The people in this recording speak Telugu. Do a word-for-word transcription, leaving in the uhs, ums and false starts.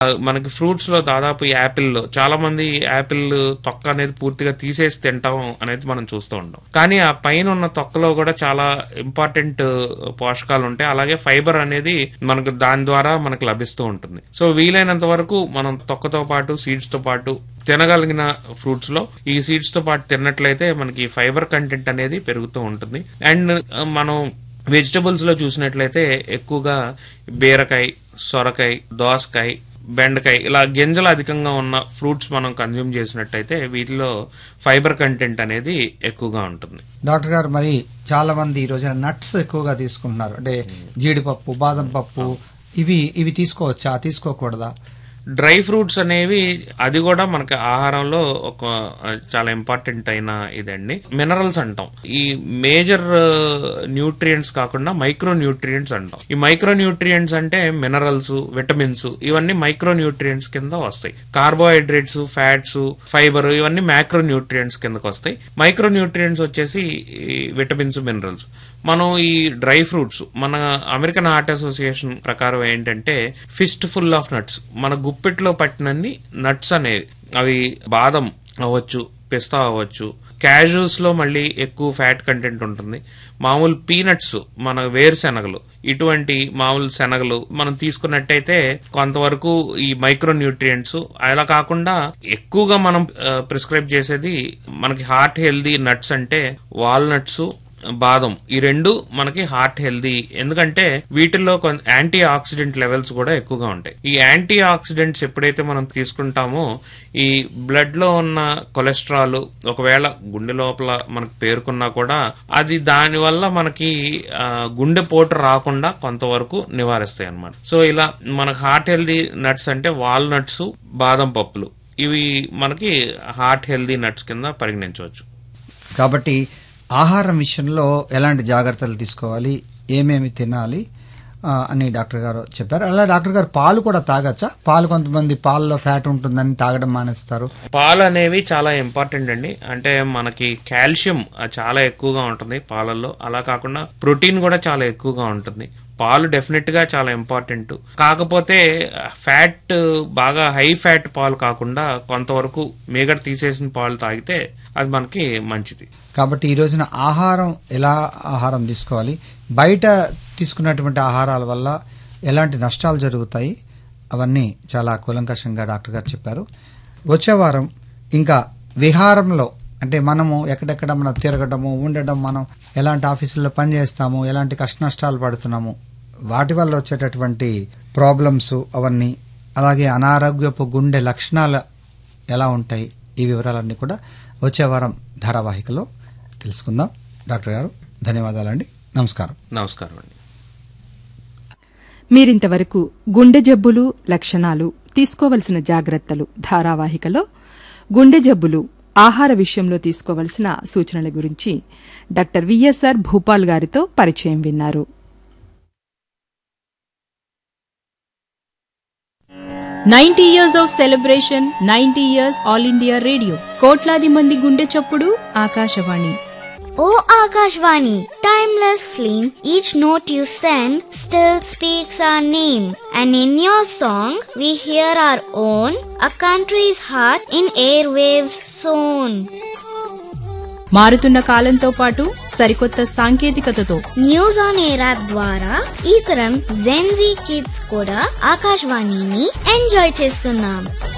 మనకి ఫ్రూట్స్ లో దాదాపు యాపిల్ లో చాలా మంది యాపిల్ తొక్క అనేది పూర్తిగా తీసేసి తింటాం అనేది మనం చూస్తూ ఉంటాం. కానీ ఆ పైన ఉన్న తొక్కలో కూడా చాలా ఇంపార్టెంట్ పోషకాలు ఉంటాయి. అలాగే ఫైబర్ అనేది మనకు దాని ద్వారా మనకు లభిస్తూ ఉంటుంది. సో వీలైనంత వరకు మనం తొక్కతో పాటు సీడ్స్ తో పాటు తినగలిగిన ఫ్రూట్స్ లో ఈ సీడ్స్ తో పాటు తిన్నట్లయితే మనకి ఫైబర్ కంటెంట్ అనేది పెరుగుతూ ఉంటుంది. అండ్ మనం వెజిటబుల్స్ లో చూసినట్లయితే ఎక్కువగా బీరకాయ, సొరకాయ, దోసకాయ, బెండకాయ ఇలా గింజలు అధికంగా ఉన్న ఫ్రూట్స్ మనం కన్జ్యూమ్ చేసినట్టయితే వీటిలో ఫైబర్ కంటెంట్ అనేది ఎక్కువగా ఉంటుంది. డాక్టర్ గారు, మరి చాలా మంది ఈ రోజున నట్స్ ఎక్కువగా తీసుకుంటున్నారు. అంటే జీడిపప్పు, బాదం పప్పు, ఇవి ఇవి తీసుకోవచ్చా, తీసుకోకూడదా? డ్రై ఫ్రూట్స్ అనేవి అది కూడా మనకి ఆహారంలో ఒక చాలా ఇంపార్టెంట్ అయిన ఇదండి. మినరల్స్ అంటాం. ఈ మేజర్ న్యూట్రియంట్స్ కాకుండా మైక్రో న్యూట్రియంట్స్ అంటాం. ఈ మైక్రో న్యూట్రియంట్స్ అంటే మినరల్స్, విటమిన్స్ ఇవన్నీ మైక్రో న్యూట్రియంట్స్ కింద వస్తాయి. కార్బోహైడ్రేట్స్, ఫ్యాట్స్, ఫైబర్ ఇవన్నీ మ్యాక్రో న్యూట్రియంట్స్ కిందకి వస్తాయి. మైక్రో న్యూట్రియంట్స్ వచ్చేసి విటమిన్స్, మినరల్స్. మనం ఈ డ్రై ఫ్రూట్స్ మన అమెరికన్ హార్ట్ అసోసియేషన్ ప్రకారం ఏంటంటే ఫిస్ట్ ఫుల్ ఆఫ్ నట్స్, మన గుప్పెట్లో పట్టినన్ని నట్స్ అనేవి, అవి బాదం అవ్వచ్చు, పిస్తా అవ్వచ్చు, క్యాజూస్ లో మళ్ళీ ఎక్కువ ఫ్యాట్ కంటెంట్ ఉంటుంది. మామూలు పీనట్స్, మన వేరుశెనగలు, ఇటువంటి మామూలు శనగలు మనం తీసుకున్నట్టయితే కొంతవరకు ఈ మైక్రో న్యూట్రియంట్స్. అలా కాకుండా ఎక్కువగా మనం ప్రిస్క్రైబ్ చేసేది మనకి హార్ట్ హెల్దీ నట్స్ అంటే వాల్నట్స్, బాదం. ఈ రెండు మనకి హార్ట్ హెల్దీ, ఎందుకంటే వీటిల్లో యాంటీ ఆక్సిడెంట్ లెవెల్స్ కూడా ఎక్కువగా ఉంటాయి. ఈ యాంటీ ఆక్సిడెంట్స్ ఎప్పుడైతే మనం తీసుకుంటామో ఈ బ్లడ్ లో ఉన్న కొలెస్ట్రాల్ ఒకవేళ గుండె లోపల మనకు పేరుకున్నా కూడా అది దాని వల్ల మనకి గుండె పోటు రాకుండా కొంతవరకు నివారిస్తాయి అన్నమాట. సో ఇలా మనకు హార్ట్ హెల్దీ నట్స్ అంటే వాల్నట్స్, బాదం పప్పులు, ఇవి మనకి హార్ట్ హెల్దీ నట్స్ కింద పరిగణించవచ్చు. కాబట్టి ఆహారం విషయంలో ఎలాంటి జాగ్రత్తలు తీసుకోవాలి, ఏమేమి తినాలి అని డాక్టర్ గారు చెప్పారు. అలా డాక్టర్ గారు, పాలు కూడా తాగచ్చా? పాలు కొంతమంది పాలలో ఫ్యాట్ ఉంటుందని తాగడం మానేస్తారు. పాలు అనేవి చాలా ఇంపార్టెంట్ అండి. అంటే మనకి కాల్షియం చాలా ఎక్కువగా ఉంటుంది పాలల్లో. అలా కాకుండా ప్రోటీన్ కూడా చాలా ఎక్కువగా ఉంటుంది. పాలు డెఫినెట్ గా చాలా ఇంపార్టెంట్. కాకపోతే ఫ్యాట్ బాగా హై ఫ్యాట్ పాలు కాకుండా కొంతవరకు మీగడ తీసేసిన పాలు తాగితే అది మనకి మంచిది. కాబట్టి ఈ రోజున ఆహారం ఎలా ఆహారం తీసుకోవాలి, బయట తీసుకున్నటువంటి ఆహారాల వల్ల ఎలాంటి నష్టాలు జరుగుతాయి, అవన్నీ చాలా కూలంకషంగా డాక్టర్ గారు చెప్పారు. వచ్చే వారం ఇంకా విహారంలో, అంటే మనము ఎక్కడెక్కడ మనం తిరగడము, ఉండడం, మనం ఎలాంటి ఆఫీసుల్లో పనిచేస్తాము, ఎలాంటి కష్ట నష్టాలు పడుతున్నాము, వాటి వల్ల వచ్చేటటువంటి ప్రాబ్లమ్స్ అవన్నీ, అలాగే అనారోగ్యపు గుండె లక్షణాలు ఎలా ఉంటాయి, ఈ వివరాలన్నీ కూడా వచ్చే వారం ధారావాహికలో తెలుసుకుందాం. డాక్టర్ గారు, ధన్యవాదాలండి. నమస్కారం. నమస్కారం అండి. మీరింతవరకు గుండె జబ్బులు, లక్షణాలు, తీసుకోవలసిన జాగ్రత్తలు ధారావాహికలో గుండె జబ్బులు, ఆహార విషయంలో తీసుకోవలసిన సూచనల గురించి డాక్టర్ విఎస్ఆర్ భూపాల్ గారితో పరిచయం విన్నారు. Ninety years of celebration, ninety years all India radio. కోట్లాది మంది గుండె చప్పుడు ఆకాశవాణి. ఓ Akashvani, timeless flame, each note you send still speaks our name. And in your song, we hear our own, a country's heart in airwaves sown. మారుతున్న కాలంతో పాటు సరికొత్త సాంకేతికతతో న్యూస్ ఆన్ ఎయిర్ యాప్ ద్వారా ఈ తరం జెన్జీ కిడ్స్ కూడా ఆకాశవాణిని ఎంజాయ్ చేస్తున్నాం.